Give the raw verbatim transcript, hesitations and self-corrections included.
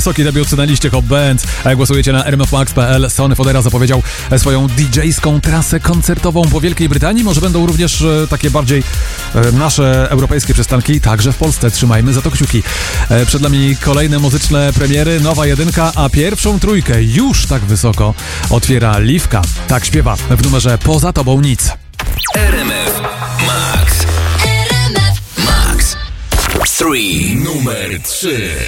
wysoki debiut na liście Hot Band. Głosujecie na r m f max kropka p l. Sony Fodera zapowiedział swoją didżejską trasę koncertową po Wielkiej Brytanii. Może będą również e, takie bardziej e, nasze europejskie przystanki, także w Polsce. Trzymajmy za to kciuki. E, przed nami kolejne muzyczne premiery, nowa jedynka, a pierwszą trójkę już tak wysoko otwiera Liwka. Tak śpiewa w numerze Poza Tobą Nic. R M F Max. R M F Max. trzy. Numer trzy.